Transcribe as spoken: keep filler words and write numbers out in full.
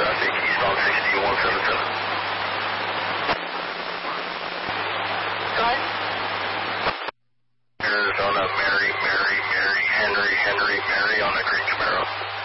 traffic, eastbound sixty one seven seven. Go ahead. Arizona, Mary, Mary, Mary, Henry, Henry, Mary on the Green Camaro.